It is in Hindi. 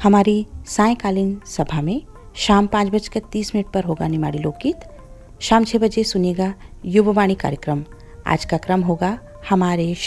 हमारी सायंकालीन सभा में शाम 5:30 पर होगा निमाड़ी लोकगीत। शाम 6 बजे सुनिएगा युववाणी कार्यक्रम। आज का क्रम होगा हमारे